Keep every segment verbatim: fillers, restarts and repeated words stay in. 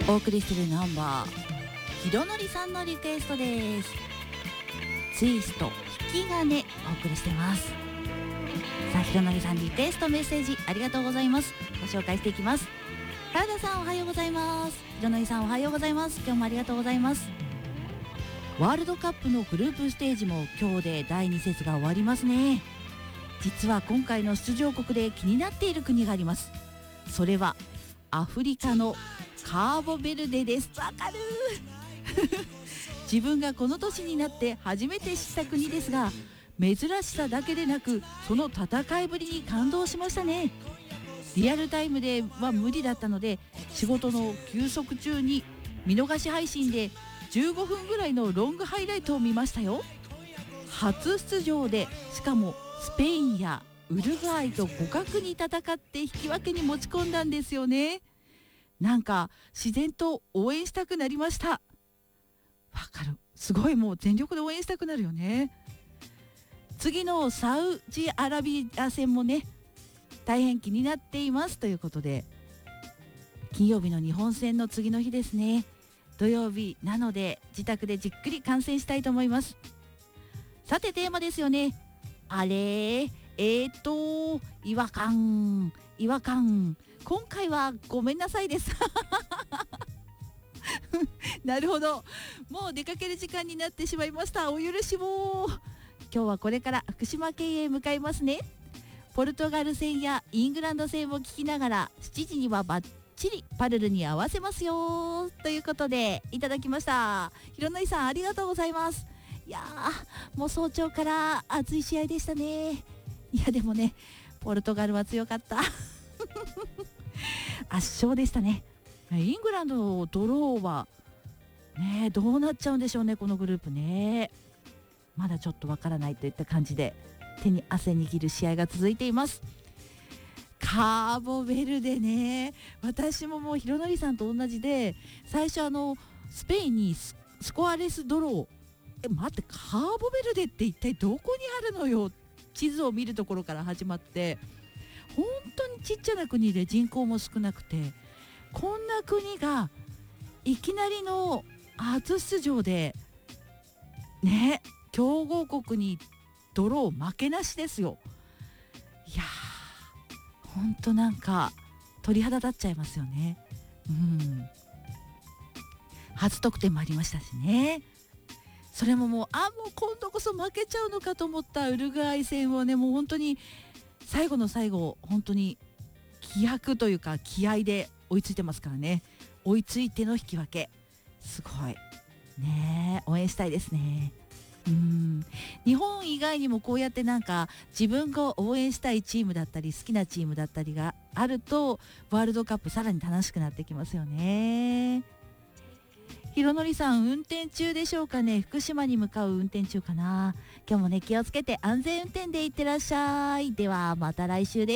お送りするナンバー、ひろのりさんのリクエストです。ツイスト引き金お送りしてます。さあ、ひろのりさんリクエストメッセージありがとうございます。ご紹介していきます。原田さんおはようございます。ひろのりさんおはようございます。今日もありがとうございます。ワールドカップのグループステージも今日でだいに節が終わりますね。実は今回の出場国で気になっている国があります。それはアフリカのカーボベルデです。わかる自分がこの年になって初めて知った国ですが、珍しさだけでなくその戦いぶりに感動しましたね。リアルタイムでは無理だったので、仕事の休息中に見逃し配信でじゅうごふんぐらいのロングハイライトを見ましたよ。初出場で、しかもスペインやウルグアイと互角に戦って引き分けに持ち込んだんですよね。なんか自然と応援したくなりました。わかる、すごい、もう全力で応援したくなるよね。次のサウジアラビア戦もね、大変気になっていますということで、金曜日の日本戦の次の日ですね。土曜日なので自宅でじっくり観戦したいと思います。さて、テーマですよね。あれえーと違和感違和感今回はごめんなさいですなるほど、もう出かける時間になってしまいました。お許しを。今日はこれから福島県へ向かいますね。ポルトガル戦やイングランド戦を聞きながらしちじにはバッチリパルルに合わせますよということでいただきました。ひろのりさんありがとうございます。いやー、もう早朝から熱い試合でしたね。いやでもね、ポルトガルは強かった圧勝でしたね。イングランドのドローはね、どうなっちゃうんでしょうね、このグループね。まだちょっとわからないといった感じで、手に汗握る試合が続いています。カーボベルデね、私ももうひろのりさんと同じで、最初あのスペインに ス, スコアレスドロー、え待って、カーボベルデって一体どこにあるのよ、地図を見るところから始まって、本当にちっちゃな国で人口も少なくて、こんな国がいきなりの初出場でね、強豪国にドロー負けなしですよ。いやー、ほんとなんか鳥肌立っちゃいますよね。うん、初得点もありましたしね。それももう、あもう今度こそ負けちゃうのかと思ったウルグアイ戦をね、もう本当に最後の最後、本当に気迫というか気合で追いついてますからね。追いついての引き分け、すごいね。応援したいですね。うん、日本以外にもこうやってなんか自分が応援したいチームだったり好きなチームだったりがあると、ワールドカップさらに楽しくなってきますよね。ひろのりさん運転中でしょうかね。福島に向かう運転中かな。今日もね、気をつけて安全運転でいってらっしゃい。ではまた来週です。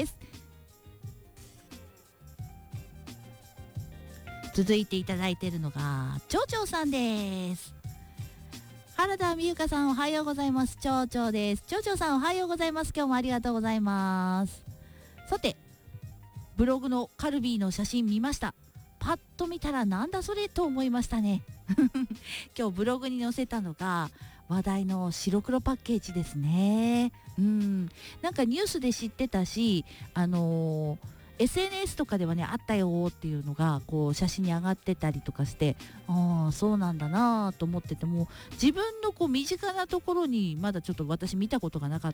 続いていただいているのがちょうちょうさんです。原田美優香さんおはようございます。ちょうちょうです。ちょうちょうさんおはようございます。今日もありがとうございます。さて、ブログのカルビーの写真見ました。パッと見たらなんだそれと思いましたね今日ブログに載せたのが話題の白黒パッケージですね。うん、なんかニュースで知ってたし、あのーエスエヌエス とかではね、あったよっていうのがこう写真に上がってたりとかして、ああそうなんだなと思ってても、自分のこう身近なところにまだちょっと私見たことがなかっ